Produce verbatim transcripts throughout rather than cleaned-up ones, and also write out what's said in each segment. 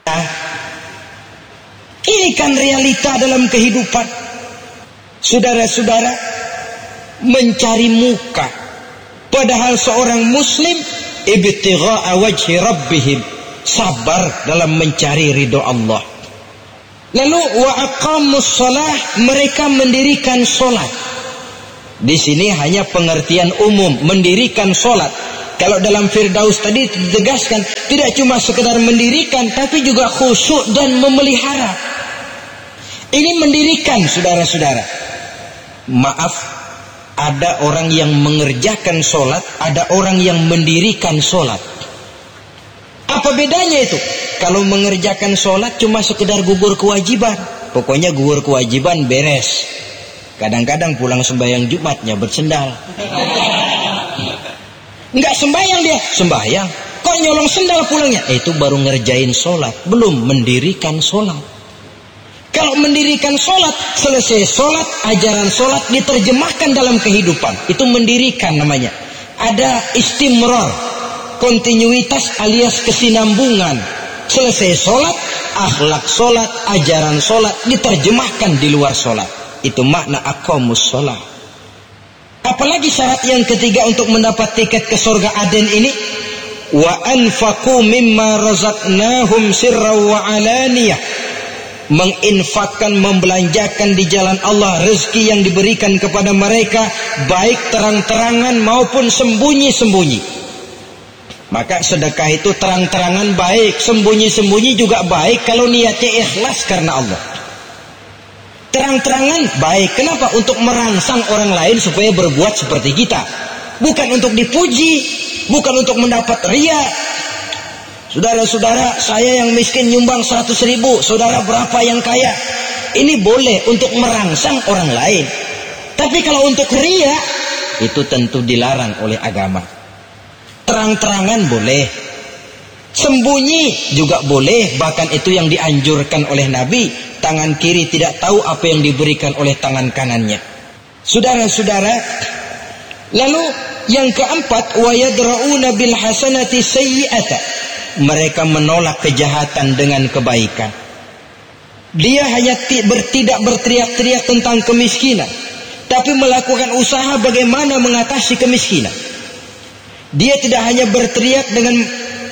Nah, ini kan realita dalam kehidupan. Saudara-saudara, mencari muka, padahal seorang muslim ibtigha'a wajhi rabbihim, sabar dalam mencari ridho Allah. Lalu wa aqamus shalah, mereka mendirikan solat. Di sini hanya pengertian umum, mendirikan solat. Kalau dalam Firdaus tadi ditegaskan, tidak cuma sekedar mendirikan, tapi juga khusyuk dan memelihara. Ini mendirikan, saudara-saudara. Maaf, ada orang yang mengerjakan solat, ada orang yang mendirikan solat. Apa bedanya itu? Kalau mengerjakan solat cuma sekedar gugur kewajiban, pokoknya gugur kewajiban beres. Kadang-kadang pulang sembahyang Jumatnya bersendal. Enggak sembahyang dia, sembahyang. Kok nyolong sendal pulangnya? Eh, itu baru ngerjain solat, belum mendirikan solat. Kalau mendirikan solat, selesai solat, ajaran solat diterjemahkan dalam kehidupan. Itu mendirikan namanya. Ada istimrar, kontinuitas alias kesinambungan. Selesai solat, akhlak solat, ajaran solat diterjemahkan di luar solat. Itu makna aqamus shalah. Apalagi syarat yang ketiga untuk mendapat tiket ke surga Aden ini, wa anfaqu mimma razaqnahum sirran wa alaniyah, menginfakkan, membelanjakan di jalan Allah rezeki yang diberikan kepada mereka, baik terang-terangan maupun sembunyi-sembunyi. Maka sedekah itu terang-terangan baik, sembunyi-sembunyi juga baik kalau niatnya ikhlas karena Allah. Terang-terangan baik, kenapa? Untuk merangsang orang lain supaya berbuat seperti kita, bukan untuk dipuji, bukan untuk mendapat ria. Saudara-saudara, saya yang miskin nyumbang seratus ribu, saudara berapa yang kaya? Ini boleh untuk merangsang orang lain. Tapi kalau untuk ria, itu tentu dilarang oleh agama. Terang-terangan boleh, sembunyi juga boleh, bahkan itu yang dianjurkan oleh Nabi. Tangan kiri tidak tahu apa yang diberikan oleh tangan kanannya. Saudara-saudara, lalu yang keempat, wa yadra'una bil hasanati sayyi'ata, mereka menolak kejahatan dengan kebaikan. Dia hanya tidak berteriak-teriak tentang kemiskinan, tapi melakukan usaha bagaimana mengatasi kemiskinan. Dia tidak hanya berteriak dengan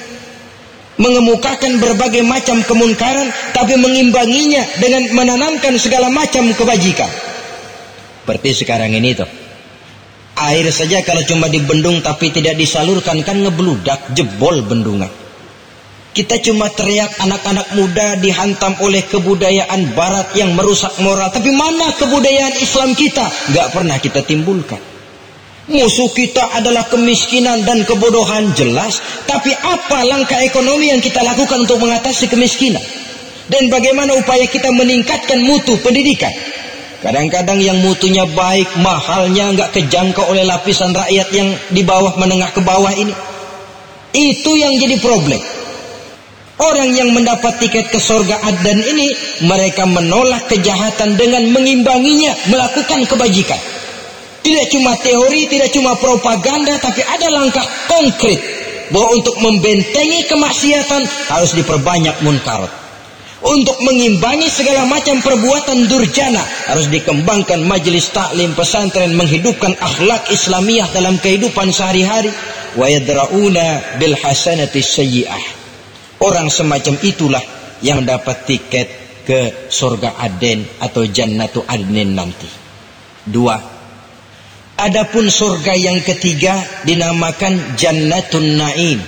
mengemukakan berbagai macam kemunkaran, tapi mengimbanginya dengan menanamkan segala macam kebajikan. Seperti sekarang ini tuh, air saja kalau cuma dibendung tapi tidak disalurkan kan ngebludak, jebol bendungan. Kita cuma teriak anak-anak muda dihantam oleh kebudayaan barat yang merusak moral, tapi mana kebudayaan Islam kita? Gak pernah kita timbulkan. Musuh kita adalah kemiskinan dan kebodohan, jelas. Tapi apa langkah ekonomi yang kita lakukan untuk mengatasi kemiskinan? Dan bagaimana upaya kita meningkatkan mutu pendidikan? Kadang-kadang yang mutunya baik, mahalnya nggak kejangkau oleh lapisan rakyat yang di bawah, menengah ke bawah ini. Itu yang jadi problem. Orang yang mendapat tiket ke surga Aden ini, mereka menolak kejahatan dengan mengimbanginya, melakukan kebajikan. Tidak cuma teori, tidak cuma propaganda, tapi ada langkah konkret bahwa untuk membentengi kemaksiatan harus diperbanyak munkarat. Untuk mengimbangi segala macam perbuatan durjana harus dikembangkan majelis taklim, pesantren, menghidupkan akhlak Islamiyah dalam kehidupan sehari-hari. Wa yadra'una bil hasanati sayyi'ah. Orang semacam itulah yang mendapat tiket ke surga Aden atau Jannatu Adnin nanti. Dua. Adapun surga yang ketiga dinamakan Jannatun Naim,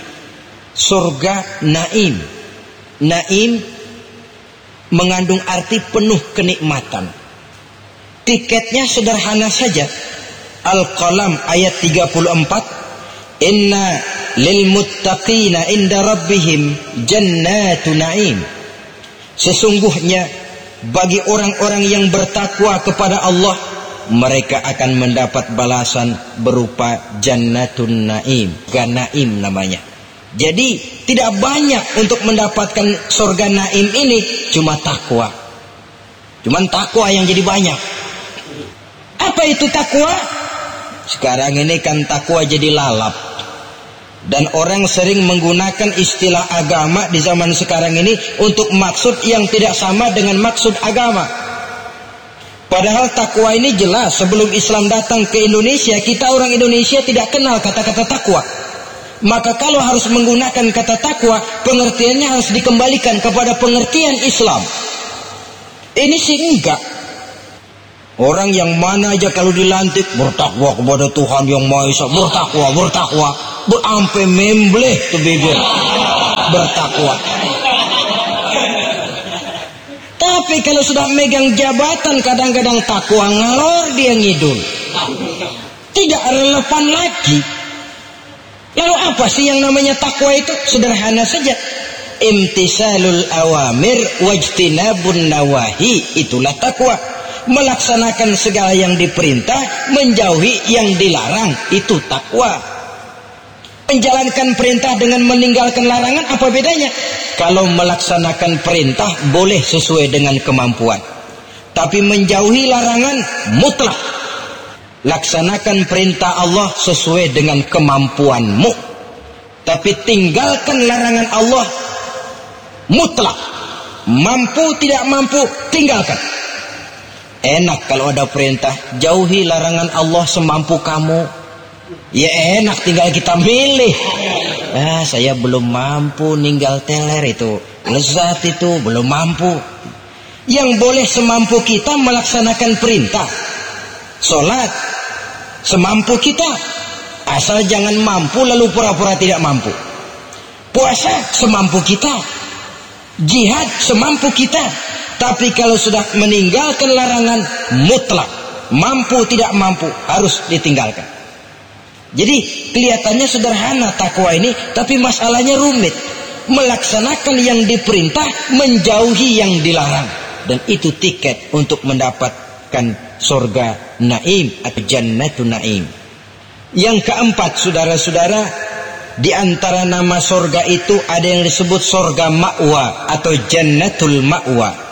surga Naim. Naim mengandung arti penuh kenikmatan. Tiketnya sederhana saja. Al-Qalam ayat tiga puluh empat, inna lil muttaqina inda rabbihim jannatu naim. Sesungguhnya bagi orang-orang yang bertakwa kepada Allah, mereka akan mendapat balasan berupa Jannatun Naim. Ganaim namanya. Jadi tidak banyak untuk mendapatkan surga Naim ini, cuma takwa. Cuman takwa yang jadi banyak. Apa itu takwa? Sekarang ini kan takwa jadi lalap. Dan orang sering menggunakan istilah agama di zaman sekarang ini untuk maksud yang tidak sama dengan maksud agama. Padahal takwa ini jelas sebelum Islam datang ke Indonesia, kita orang Indonesia tidak kenal kata-kata takwa. Maka kalau harus menggunakan kata takwa, pengertiannya harus dikembalikan kepada pengertian Islam. Ini sih enggak. Orang yang mana aja kalau dilantik bertakwa kepada Tuhan yang Maha Esa, bertakwa, bertakwa, berampe membleh tuh bibir, bertakwa. Tapi kalau sudah megang jabatan kadang-kadang takwa ngalor dia ngidul, tidak relevan lagi. Lalu apa sih yang namanya takwa itu? Sederhana saja, imtisalul awamir wajtinabun nawahi, itulah takwa. Melaksanakan segala yang diperintah, menjauhi yang dilarang, itu takwa. Menjalankan perintah dengan meninggalkan larangan, apa bedanya? Kalau melaksanakan perintah boleh sesuai dengan kemampuan, tapi menjauhi larangan mutlak. Laksanakan perintah Allah sesuai dengan kemampuanmu, tapi tinggalkan larangan Allah mutlak. Mampu tidak mampu, tinggalkan. Enak kalau ada perintah, jauhi larangan Allah semampu kamu. Ya enak, tinggal kita milih. Ah, saya belum mampu ninggal teler itu, lezat itu, belum mampu. Yang boleh semampu kita melaksanakan perintah. Sholat semampu kita, asal jangan mampu lalu pura-pura tidak mampu. Puasa semampu kita, jihad semampu kita. Tapi kalau sudah meninggalkan larangan mutlak, mampu tidak mampu, harus ditinggalkan. Jadi kelihatannya sederhana takwa ini, tapi masalahnya rumit. Melaksanakan yang diperintah, menjauhi yang dilarang. Dan itu tiket untuk mendapatkan surga naim atau jannatun naim. Yang keempat, saudara-saudara, di antara nama surga itu ada yang disebut surga ma'wa atau jannatul ma'wa.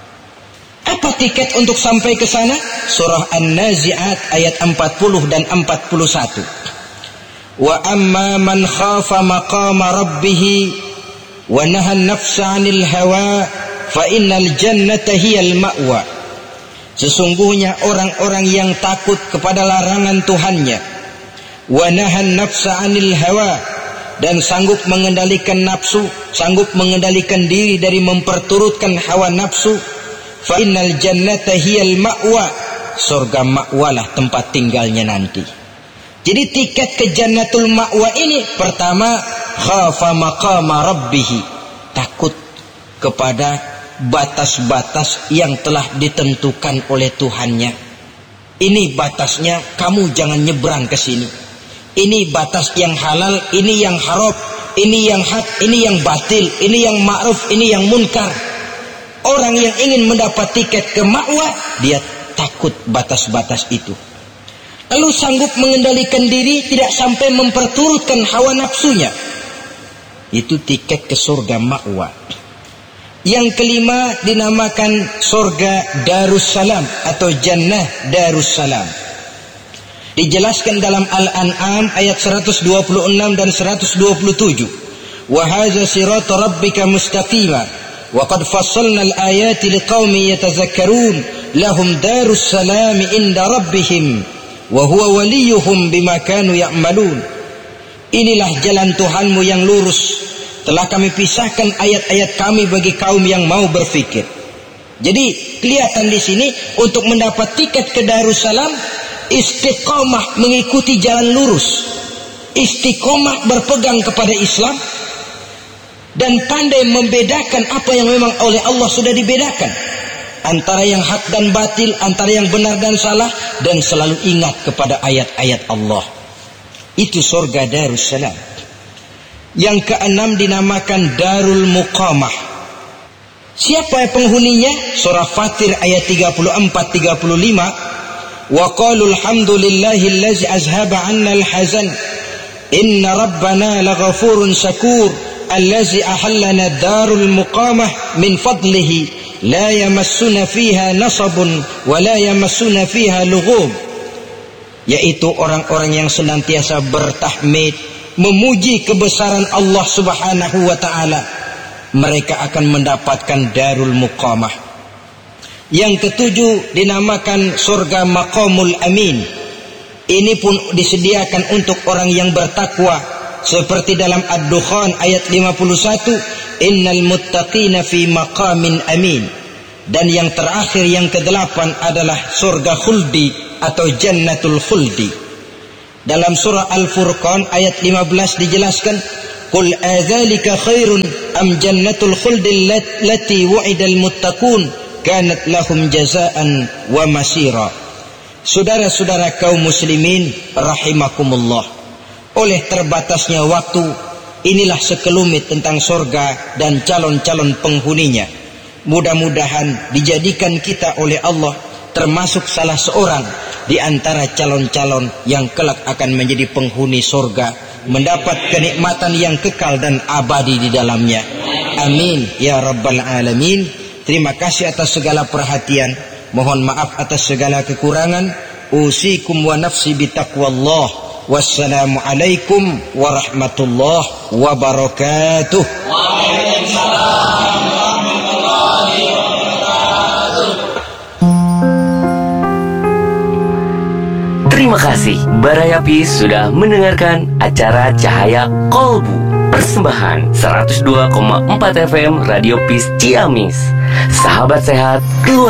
Apa tiket untuk sampai ke sana? Surah An-Nazi'at ayat empat puluh dan empat puluh satu. Wa amma man khafa maqama rabbih wa naha an-nafsa 'anil hawa fa innal jannata hiyal ma'wa. Sesungguhnya orang-orang yang takut kepada larangan Tuhannya, wa naha an-nafsa 'anil hawa, dan sanggup mengendalikan nafsu, sanggup mengendalikan diri dari memperturutkan hawa nafsu, fa innal jannata hiyal ma'wa, surga ma'walah tempat tinggalnya nanti. Jadi tiket ke jannatul ma'wa ini, pertama khafa maqama rabbih, takut kepada batas-batas yang telah ditentukan oleh Tuhannya. Ini batasnya, kamu jangan nyebrang ke sini. Ini batas yang halal, ini yang haram, ini yang hak, ini yang batil, ini yang ma'ruf, ini yang munkar. Orang yang ingin mendapat tiket ke ma'wa, dia takut batas-batas itu. Lalu sanggup mengendalikan diri, tidak sampai memperturutkan hawa nafsunya. Itu tiket ke surga ma'wa. Yang kelima dinamakan surga Darussalam atau Jannah Darussalam. Dijelaskan dalam Al-An'am ayat seratus dua puluh enam dan seratus dua puluh tujuh. Wa hadza sirata rabbika mustaqima. وَقَدْ فَصَّلْنَا الْآيَاتِ لِقَوْمٍ يَتَذَكَّرُونَ لَهُمْ دَارُ السَّلَامِ عِنْدَ رَبِّهِمْ وَهُوَ وَلِيُّهُمْ بِمَا كَانُوا يَعْمَلُونَ. Inilah jalan Tuhanmu yang lurus. Telah kami pisahkan ayat-ayat kami bagi kaum yang mau berfikir. Jadi kelihatan di sini untuk mendapat tiket ke Darussalam, istiqomah mengikuti jalan lurus, istiqomah berpegang kepada Islam, dan pandai membedakan apa yang memang oleh Allah sudah dibedakan, antara yang hak dan batil, antara yang benar dan salah, dan selalu ingat kepada ayat-ayat Allah. Itu surga Darussalam. Yang keenam dinamakan Darul Muqamah. Siapa penghuninya? Surah Fatir ayat tiga puluh empat tiga puluh lima. Wa qalu alhamdulillahillazi azhaba 'anna al-hazan inna rabbana laghafurun syakur allazi ahallana darul muqamah min fadlihi la yamassuna fiha nasabun wa la yamassuna fiha lughub. Yaitu orang-orang yang senantiasa bertahmid, memuji kebesaran Allah Subhanahu wa ta'ala, mereka akan mendapatkan darul muqamah. Yang ketujuh dinamakan surga maqamul amin. Ini pun disediakan untuk orang yang bertakwa, seperti dalam Ad-Dukhan ayat lima puluh satu, innal muttaqina fi maqamin amin. Dan yang terakhir, yang kedelapan, adalah surga khuldi atau jannatul khuldi. Dalam surah Al-Furqan ayat lima belas dijelaskan, qul adzalika khairun am jannatul khuldi allati wu'idal muttaqun kanat lahum jazaan wa masira. Saudara-saudara kaum muslimin rahimakumullah, oleh terbatasnya waktu, inilah sekelumit tentang surga dan calon-calon penghuninya. Mudah-mudahan dijadikan kita oleh Allah termasuk salah seorang di antara calon-calon yang kelak akan menjadi penghuni surga, mendapat kenikmatan yang kekal dan abadi di dalamnya. Amin ya rabbal alamin. Terima kasih atas segala perhatian. Mohon maaf atas segala kekurangan. Usikum wa nafsi bitaqwallah. Wassalamualaikum warahmatullahi wabarakatuh. Waalaikumsalam warahmatullahi wabarakatuh. Terima kasih Baraya Peace sudah mendengarkan acara Cahaya Kolbu, persembahan seratus dua koma empat F M Radio Peace Ciamis. Sahabat sehat, keluar